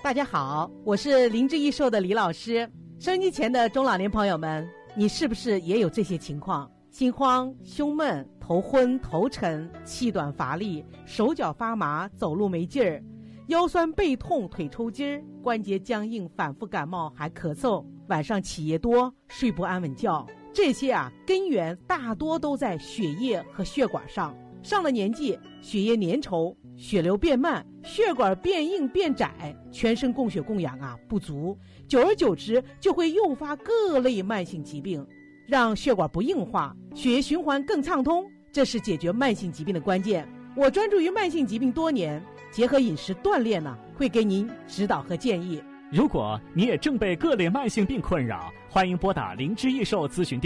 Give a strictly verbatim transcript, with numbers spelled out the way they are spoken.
大家好，我是灵芝益寿的李老师。收音机前的中老年朋友们，你是不是也有这些情况？心慌、胸闷、头昏、头沉、气短乏力、手脚发麻、走路没劲儿、腰酸背痛、腿抽筋儿、关节僵硬、反复感冒还咳嗽，晚上起夜多、睡不安稳觉，这些啊根源大多都在血液和血管上。上了年纪，血液粘稠，血流变慢，血管变硬变窄，全身供血供氧啊不足，久而久之就会诱发各类慢性疾病，让血管不硬化，血液循环更畅通，这是解决慢性疾病的关键。我专注于慢性疾病多年，结合饮食锻炼呢，会给您指导和建议。 如果你也正被各类慢性病困扰，欢迎拨打灵芝益寿咨询电话。